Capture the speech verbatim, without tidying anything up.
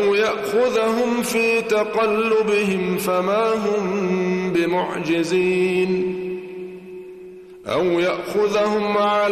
أو يأخذهم في تقلبهم فما هم بمعجزين أو يأخذهم على